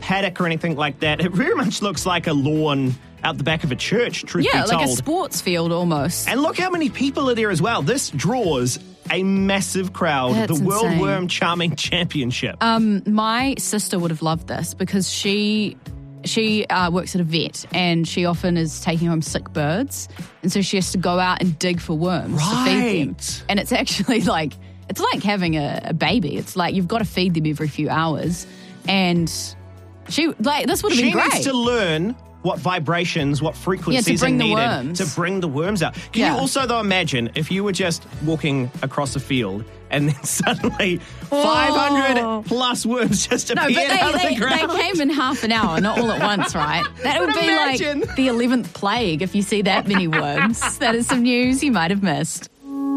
paddock or anything like that. It very much looks like a lawn out the back of a church, truth be told. Yeah, like a sports field almost. And look how many people are there as well. This draws a massive crowd. That's the World insane. Worm Charming Championship. My sister would have loved this because she works at a vet and she often is taking home sick birds, and so she has to go out and dig for worms to feed them. And it's actually it's like having a baby. It's like you've got to feed them every few hours, and this would have been great. She needs to learn what vibrations, what frequencies are needed to bring the worms out. Can you also, though, imagine if you were just walking across a field and then suddenly 500 plus worms just appeared out of the ground? They came in half an hour, not all at once, right? That would be imagine. like the 11th plague if you see that many worms. That is some news you might have missed.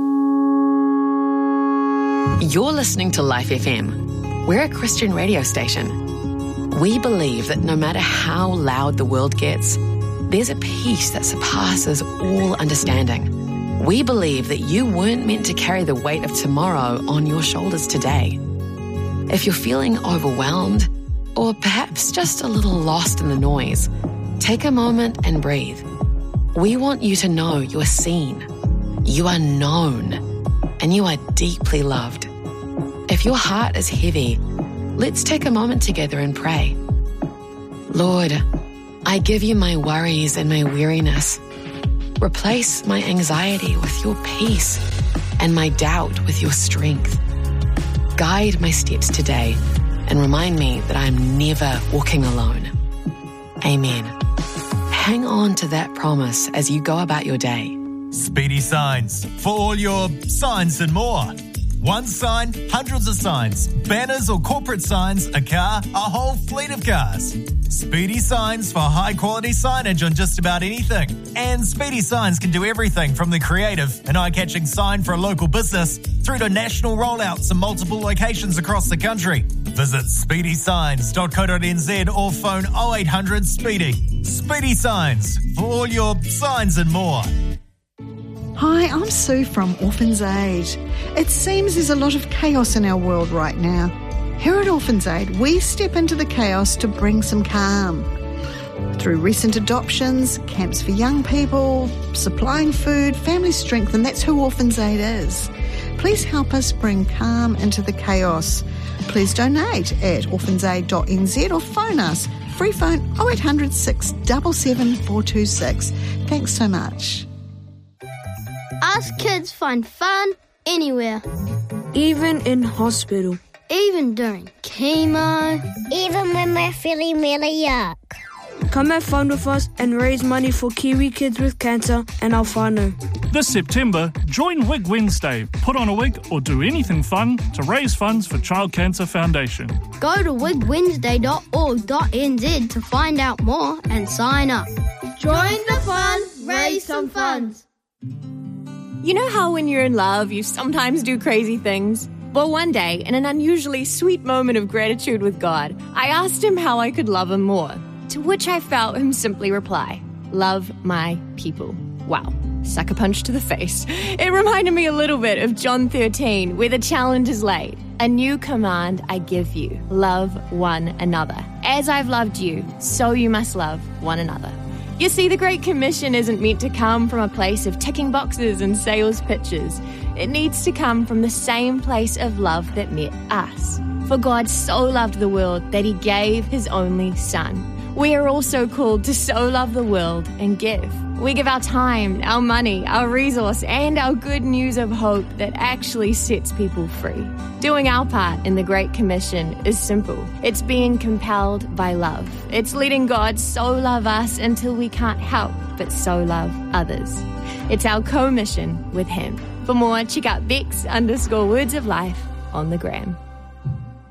You're listening to Life FM. We're a Christian radio station. We believe that no matter how loud the world gets, there's a peace that surpasses all understanding. We believe that you weren't meant to carry the weight of tomorrow on your shoulders today. If you're feeling overwhelmed, or perhaps just a little lost in the noise, take a moment and breathe. We want you to know you are seen, you are known, and you are deeply loved. If your heart is heavy, let's take a moment together and pray. Lord, I give you my worries and my weariness. Replace my anxiety with your peace and my doubt with your strength. Guide my steps today and remind me that I'm never walking alone. Amen. Hang on to that promise as you go about your day. Speedy Signs, for all your signs and more. One sign, hundreds of signs, banners or corporate signs, a car, a whole fleet of cars. Speedy Signs for high-quality signage on just about anything. And Speedy Signs can do everything from the creative and eye-catching sign for a local business through to national rollouts in multiple locations across the country. Visit speedysigns.co.nz or phone 0800 SPEEDY. Speedy Signs for all your signs and more. Hi, I'm Sue from Orphans Aid. It seems there's a lot of chaos in our world right now. Here at Orphans Aid, we step into the chaos to bring some calm. Through recent adoptions, camps for young people, supplying food, family strength, and that's who Orphans Aid is. Please help us bring calm into the chaos. Please donate at orphansaid.nz or phone us. Free phone 0800 677 426. Thanks so much. Us kids find fun anywhere. Even in hospital. Even during chemo. Even when we're feeling really yuck. Come have fun with us and raise money for Kiwi kids with cancer and our whānau. This September, join Wig Wednesday. Put on a wig or do anything fun to raise funds for Child Cancer Foundation. Go to wigwednesday.org.nz to find out more and sign up. Join the fun, raise some funds. You know how when you're in love, you sometimes do crazy things? Well, one day, in an unusually sweet moment of gratitude with God, I asked him how I could love him more, to which I felt him simply reply, love my people. Wow, sucker punch to the face. It reminded me a little bit of John 13, where the challenge is laid. A new command I give you, love one another. As I've loved you, so you must love one another. You see, the Great Commission isn't meant to come from a place of ticking boxes and sales pitches. It needs to come from the same place of love that met us. For God so loved the world that he gave his only Son. We are also called to so love the world and give. We give our time, our money, our resource, and our good news of hope that actually sets people free. Doing our part in the Great Commission is simple. It's being compelled by love. It's letting God so love us until we can't help but so love others. It's our co-mission with him. For more, check out Bex_Words of Life on the gram.